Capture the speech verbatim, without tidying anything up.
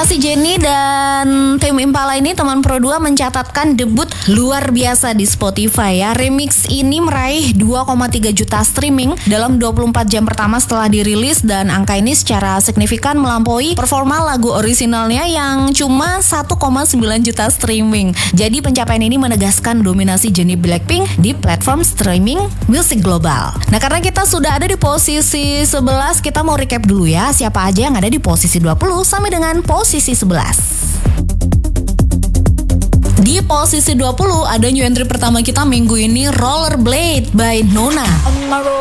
si Jennie dan Tame Impala ini, teman Pro dua mencatatkan debut luar biasa di Spotify ya. Remix ini meraih dua koma tiga juta streaming dalam dua puluh empat jam pertama setelah dirilis, dan angka ini secara signifikan melampaui performa lagu orisinalnya yang cuma satu koma sembilan juta streaming. Jadi pencapaian ini menegaskan dominasi Jennie Blackpink di platform streaming musik global. Nah, karena kita sudah ada di posisi sebelas, kita mau recap dulu ya siapa aja yang ada di posisi dua puluh sampai dengan posisi sebelas. Di posisi dua puluh ada new entry pertama kita minggu ini, Rollerblade by Nona.